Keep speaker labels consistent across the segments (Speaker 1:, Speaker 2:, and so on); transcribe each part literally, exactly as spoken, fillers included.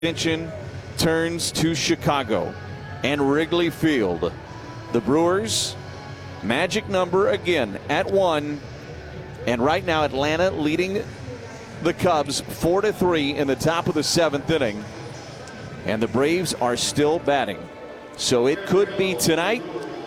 Speaker 1: attention turns to Chicago and Wrigley Field. The Brewers, magic number again at one. And right now Atlanta leading the Cubs four to three in the top of the seventh inning. And the Braves are still batting. So it could be tonight.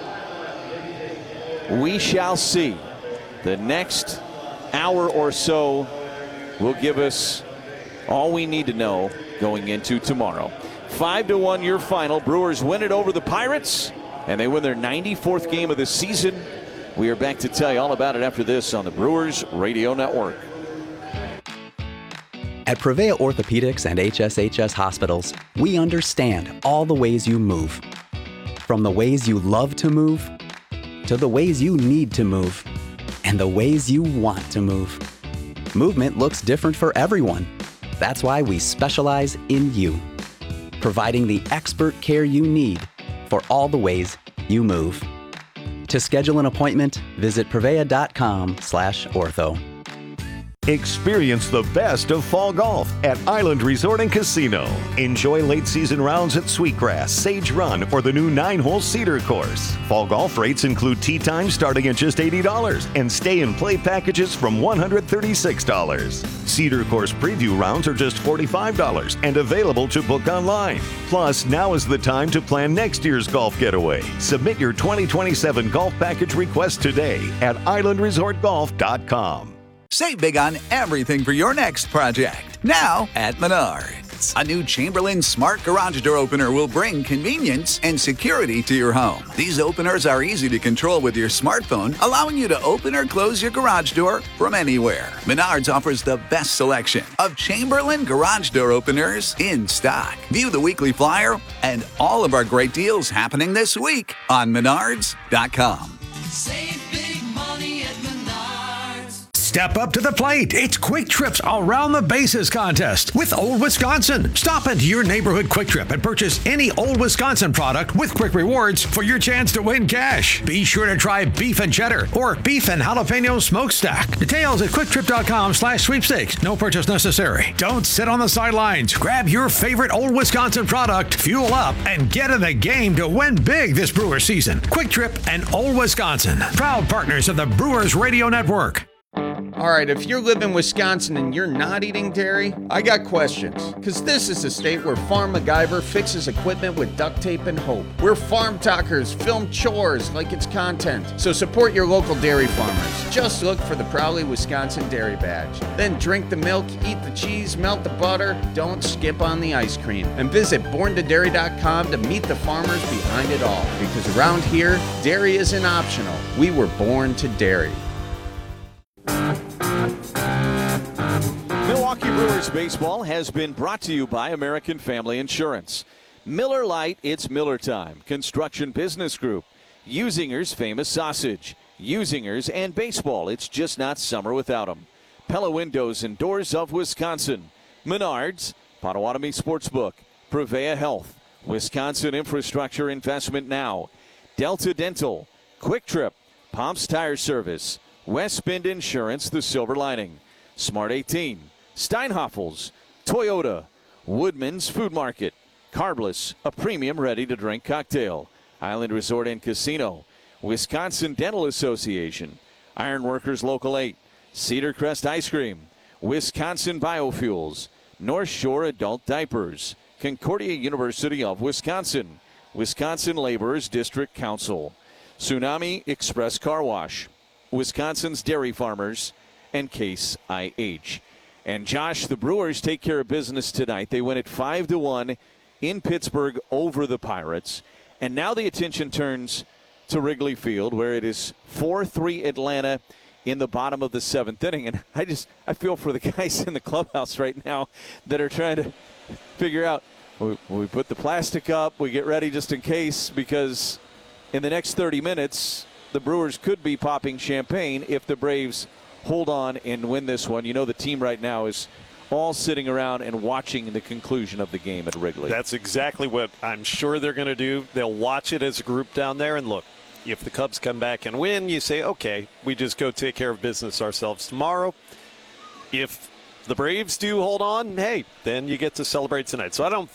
Speaker 1: We shall see. The next hour or so will give us all we need to know going into tomorrow. Five to one your final. Brewers win it over the Pirates, and they win their ninety-fourth game of the season. We are back to tell you all about it after this on the Brewers Radio Network.
Speaker 2: At Prevea Orthopedics and H S H S Hospitals, we understand all the ways you move. From the ways you love to move, to the ways you need to move, and the ways you want to move. Movement looks different for everyone. That's why we specialize in you, providing the expert care you need for all the ways you move. To schedule an appointment, visit prevea.com slash ortho.
Speaker 3: Experience the best of fall golf at Island Resort and Casino. Enjoy late season rounds at Sweetgrass, Sage Run, or the new nine-hole Cedar Course. Fall golf rates include tee time starting at just eighty dollars and stay and play packages from one hundred thirty-six dollars. Cedar Course preview rounds are just forty-five dollars and available to book online. Plus, now is the time to plan next year's golf getaway. Submit your twenty twenty-seven golf package request today at island resort golf dot com.
Speaker 4: Save big on everything for your next project. Now at Menards. A new Chamberlain Smart Garage Door Opener will bring convenience and security to your home. These openers are easy to control with your smartphone, allowing you to open or close your garage door from anywhere. Menards offers the best selection of Chamberlain Garage Door Openers in stock. View the weekly flyer and all of our great deals happening this week on menards dot com.
Speaker 5: Save big money at Menards.
Speaker 6: Step up to the plate. It's Quick Trip's Around the Bases contest with Old Wisconsin. Stop into your neighborhood Quick Trip and purchase any Old Wisconsin product with Quick Rewards for your chance to win cash. Be sure to try beef and cheddar or beef and jalapeno smokestack. Details at quick trip dot com slash sweepstakes. No purchase necessary. Don't sit on the sidelines. Grab your favorite Old Wisconsin product, fuel up, and get in the game to win big this Brewers season. Quick Trip and Old Wisconsin, proud partners of the Brewers Radio Network.
Speaker 7: All right, if you live in Wisconsin and you're not eating dairy, I got questions. Because this is a state where Farm MacGyver fixes equipment with duct tape and hope. Where Farm Talkers film chores like it's content. So support your local dairy farmers. Just look for the Proudly Wisconsin Dairy Badge. Then drink the milk, eat the cheese, melt the butter. Don't skip on the ice cream. And visit born to dairy dot com to meet the farmers behind it all. Because around here, dairy isn't optional. We were born to dairy.
Speaker 1: Milwaukee Brewers baseball has been brought to you by American Family Insurance. Miller Lite, it's Miller time. Construction Business Group. Usinger's Famous Sausage. Usinger's and baseball, it's just not summer without them. Pella Windows and Doors of Wisconsin. Menards, Potawatomi Sportsbook. Prevea Health. Wisconsin Infrastructure Investment Now. Delta Dental. Quick Trip. Pomps Tire Service. West Bend Insurance, the silver lining. Smart eighteen. Steinhoffels. Toyota. Woodman's Food Market. Carbless, a premium ready-to-drink cocktail. Island Resort and Casino. Wisconsin Dental Association. Ironworkers Local eight. Cedar Crest Ice Cream. Wisconsin Biofuels. North Shore Adult Diapers. Concordia University of Wisconsin. Wisconsin Laborers District Council. Tsunami Express Car Wash. Wisconsin's Dairy Farmers, and Case I H. And Josh, the Brewers take care of business tonight. They win it five to one in Pittsburgh over the Pirates. And now the attention turns to Wrigley Field, where it is four three Atlanta in the bottom of the seventh inning. And I just I feel for the guys in the clubhouse right now that are trying to figure out, we, we put the plastic up, we get ready just in case, because in the next thirty minutes, the Brewers could be popping champagne if the Braves hold on and win this one. You know, the team right now is all sitting around and watching the conclusion of the game at Wrigley.
Speaker 8: That's exactly what I'm sure they're going to do. They'll watch it as a group down there and look. If the Cubs come back and win, you say, okay, we just go take care of business ourselves tomorrow. If the Braves do hold on, hey, then you get to celebrate tonight. So I don't